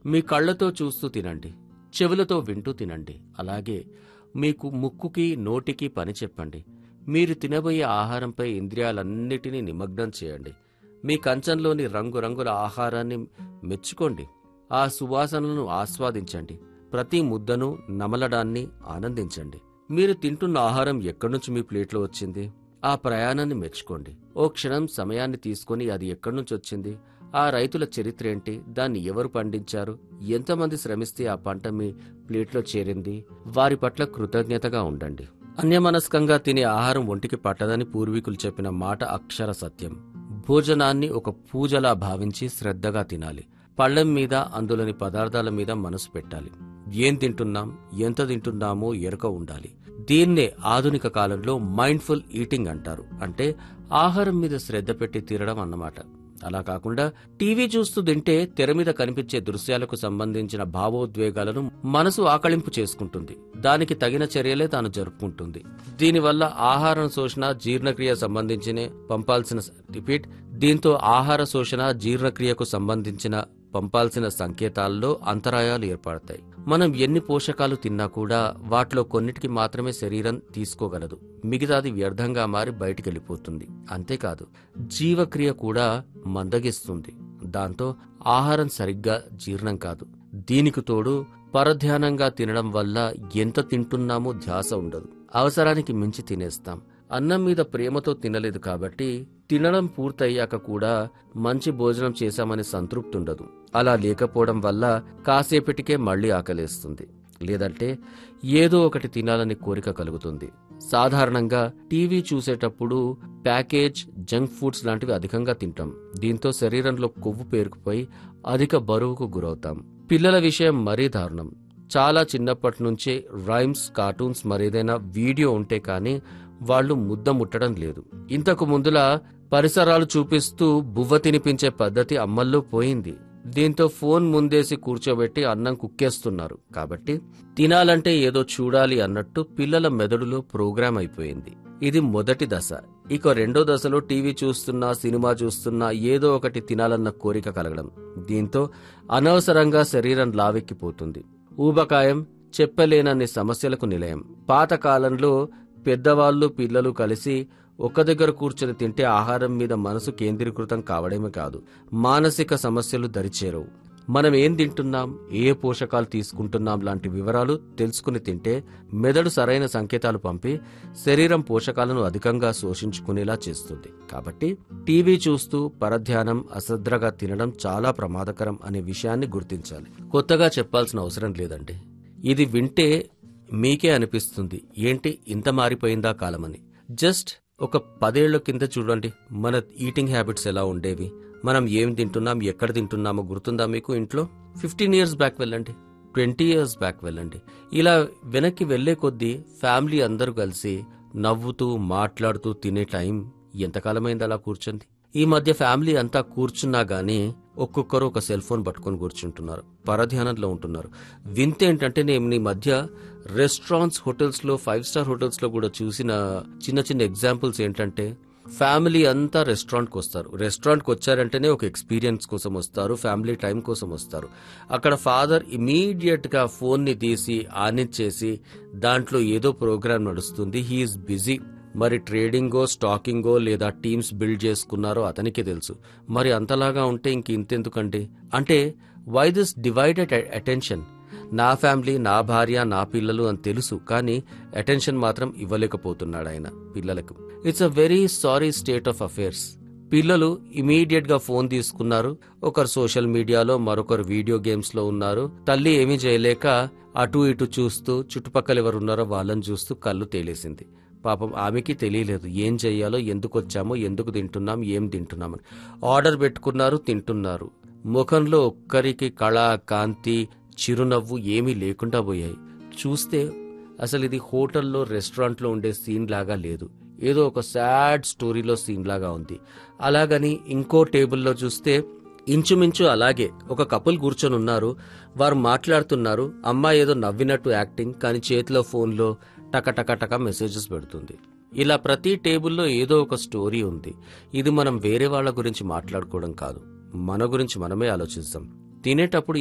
మీ కళ్ళతో చూస్తూ తినండి, చెవులతో వింటూ తినండి. అలాగే మీకు ముక్కుకి నోటికి పని చెప్పండి. మీరు తినబోయే ఆహారంపై ఇంద్రియాలన్నిటినీ నిమగ్నం చేయండి. మీ కంచంలోని రంగురంగుల ఆహారాన్ని మెచ్చుకోండి. ఆ సువాసనలను ఆస్వాదించండి. ప్రతి ముద్దను నమలడాన్ని ఆనందించండి. మీరు తింటున్న ఆహారం ఎక్కడ్నుంచి మీ ప్లేట్లో వచ్చింది? ఆ ప్రయాణాన్ని మెచ్చుకోండి. ఓ క్షణం సమయాన్ని తీసుకొని అది ఎక్కడ్నుంచి వచ్చింది, ఆ రైతుల చరిత్ర ఏంటి, దాన్ని ఎవరు పండించారు, ఎంతమంది శ్రమిస్తే ఆ పంట మీ ప్లేట్లో చేరింది, వారి పట్ల కృతజ్ఞతగా ఉండండి. అన్యమనస్కంగా తినే ఆహారం ఒంటికి పట్టదని పూర్వీకులు చెప్పిన మాట అక్షర సత్యం. భోజనాన్ని ఒక పూజలా భావించి శ్రద్ధగా తినాలి. పళ్ళెం మీద, అందులోని పదార్థాల మీద మనసు పెట్టాలి. ఏం తింటున్నాం, ఎంత తింటున్నామో ఎరుక ఉండాలి. దీన్నే ఆధునిక కాలంలో మైండ్ఫుల్ ఈటింగ్ అంటారు. అంటే ఆహారం మీద శ్రద్ధ పెట్టి తినడం అన్నమాట. అలా కాకుండా టీవీ చూస్తూ తింటే తెర మీద కనిపించే దృశ్యాలకు సంబంధించిన భావోద్వేగాలను మనసు ఆకళింపు చేసుకుంటుంది. దానికి తగిన చర్యలే తాను జరుపుకుంటుంది. దీనివల్ల ఆహార శోషణ, జీర్ణక్రియ సంబంధించిన దీంతో ఆహార శోషణ, జీర్ణక్రియకు సంబంధించిన పంపాల్సిన సంకేతాల్లో అంతరాయాలు ఏర్పడతాయి. మనం ఎన్ని పోషకాలు తిన్నా కూడా వాటిలో కొన్నిటికి మాత్రమే శరీరం తీసుకోగలదు. మిగతాది వ్యర్థంగా మారి బయటికెళ్ళిపోతుంది. అంతేకాదు, జీవక్రియ కూడా మందగిస్తుంది. దాంతో ఆహారం సరిగ్గా జీర్ణం కాదు. దీనికి తోడు పరధ్యానంగా తినడం వల్ల ఎంత తింటున్నామో ధ్యాస ఉండదు. అవసరానికి మించి తినేస్తాం. అన్నం మీద ప్రేమతో తినలేదు కాబట్టి తినడం పూర్తయ్యాక కూడా మంచి భోజనం చేశామని సంతృప్తి ఉండదు. అలా లేకపోవడం వల్ల కాసేపటికే మళ్లీ ఆకలేస్తుంది. లేదంటే ఏదో ఒకటి తినాలని కోరిక కలుగుతుంది. సాధారణంగా టీవీ చూసేటప్పుడు ప్యాకేజ్, జంక్ ఫుడ్స్ లాంటివి అధికంగా తింటాం. దీంతో శరీరంలో కొవ్వు పేరుకుపోయి అధిక బరువుకు గురవుతాం. పిల్లల విషయం మరీ దారుణం. చాలా చిన్నప్పటి నుంచే రైమ్స్, కార్టూన్స్, మరేదైనా వీడియో ఉంటే కానీ వాళ్లు ముద్ద ముట్టడం లేదు. ఇంతకు ముందులా పరిసరాలు చూపిస్తూ బువ్వ తినిపించే పద్ధతి అమ్మల్లో పోయింది. దీంతో ఫోన్ ముందేసి కూర్చోబెట్టి అన్నం కుక్కేస్తున్నారు. కాబట్టి తినాలంటే ఏదో చూడాలి అన్నట్టు పిల్లల మెదడులో ప్రోగ్రాం అయిపోయింది. ఇది మొదటి దశ. ఇక రెండో దశలో టీవీ చూస్తున్నా, సినిమా చూస్తున్నా ఏదో ఒకటి తినాలన్న కోరిక కలగడం. దీంతో అనవసరంగా శరీరం లావెక్కిపోతుంది. ఊబకాయం చెప్పలేనన్ని సమస్యలకు నిలయం. పాతకాలంలో పెద్దవాళ్లు, పిల్లలు కలిసి ఒక్క దగ్గర కూర్చొని తింటే ఆహారం మీద మనసు కేంద్రీకృతం కావడమే కాదు, మానసిక సమస్యలు దరిచేరవు. మనం ఏం తింటున్నాం, ఏ పోషకాలు తీసుకుంటున్నాం లాంటి వివరాలు తెలుసుకుని తింటే మెదడు సరైన సంకేతాలు పంపి శరీరం పోషకాలను అధికంగా శోషించుకునేలా చేస్తుంది. కాబట్టి టీవీ చూస్తూ పరధ్యానం, అశ్రద్ధగా తినడం చాలా ప్రమాదకరం అనే విషయాన్ని గుర్తించాలి. కొత్తగా చెప్పాల్సిన అవసరం లేదండి. ఇది వింటే మీకే అనిపిస్తుంది, ఏంటి ఇంత మారిపోయిందా కాలమని. జస్ట్ ఒక 10 ఏళ్ల కింద చూడండి, మన ఈటింగ్ హ్యాబిట్స్ ఎలా ఉండేవి, మనం ఏం తింటున్నాం, ఎక్కడ తింటున్నామో గుర్తుందా మీకు? ఇంట్లో 15 years బ్యాక్ వెళ్ళండి, 20 years బ్యాక్ వెళ్ళండి. ఇలా వెనక్కి వెళ్లే కొద్దీ ఫ్యామిలీ అందరూ కలిసి నవ్వుతూ మాట్లాడుతూ తినే టైం ఎంతకాలమైంది అలా కూర్చుంది. ఈ మధ్య ఫ్యామిలీ అంతా కూర్చున్నా గానీ ఒక్కొక్కరు ఒక సెల్ ఫోన్ పట్టుకొని కూర్చుంటున్నారు, పరధ్యానంలో ఉంటున్నారు. వింతేంటంటే నేను ఈ మధ్య రెస్టారెంట్స్, హోటల్స్ లో, 5 star హోటల్స్ లో కూడా చూసిన చిన్న చిన్న ఎగ్జాంపుల్స్ ఏంటంటే, ఫ్యామిలీ అంతా రెస్టారెంట్కి వస్తారు. రెస్టారెంట్కి వచ్చారంటేనే ఒక ఎక్స్పీరియన్స్ కోసం వస్తారు, ఫ్యామిలీ టైం కోసం వస్తారు. అక్కడ ఫాదర్ ఇమీడియట్ గా ఫోన్ ని తీసి ఆనిచ్చేసి దాంట్లో ఏదో ప్రోగ్రామ్ నడుస్తుంది, హీఈస్ బిజీ. మరి ట్రేడింగో, స్టాకింగో లేదా టీమ్స్ బిల్డ్ చేసుకున్నారో అతనికే తెలుసు. మరి అంతలాగా ఉంటే ఇంకెందుకండి? అంటే వై దిస్ డివైడెడ్ అటెన్షన్? నా ఫ్యామిలీ, నా భార్య, నా పిల్లలు అని తెలుసు, కానీ అటెన్షన్ మాత్రం ఇవ్వలేకపోతున్నాడు ఆయన పిల్లలకు. It's a very sorry state of affairs. పిల్లలు ఇమీడియట్ గా ఫోన్ తీసుకున్నారు, ఒకరు సోషల్ మీడియాలో, మరొకరు వీడియో గేమ్స్ లో ఉన్నారు. తల్లి ఏమీ చేయలేక అటు ఇటు చూస్తూ చుట్టుపక్కల ఎవరున్నారో వాళ్ళని చూస్తూ కళ్ళు తేలేసింది. పాపం ఆమెకి తెలియలేదు ఏం చెయ్యాలో, ఎందుకు వచ్చామో, ఎందుకు తింటున్నాం, ఏం తింటున్నామని. ఆర్డర్ పెట్టుకున్నారు, తింటున్నారు. ముఖంలో ఒక్కరికి కళ, కాంతి, చిరునవ్వు ఏమీ లేకుండా పోయాయి. చూస్తే అసలు ఇది హోటల్లో, రెస్టారెంట్లో ఉండే సీన్ లాగా లేదు, ఏదో ఒక సాడ్ స్టోరీలో సీన్ లాగా ఉంది. అలాగని ఇంకో టేబుల్లో చూస్తే ఇంచుమించు అలాగే ఒక కపుల్ కూర్చొని ఉన్నారు. వారు మాట్లాడుతున్నారు. అమ్మాయి ఏదో నవ్వినట్టు యాక్టింగ్, కానీ చేతిలో ఫోన్లో టక మెసేజెస్ పెడుతుంది. ఇలా ప్రతి టేబుల్లో ఏదో ఒక స్టోరీ ఉంది. ఇది మనం వేరే వాళ్ళ గురించి మాట్లాడుకోవడం కాదు, మన గురించి మనమే ఆలోచిస్తాం. తినేటప్పుడు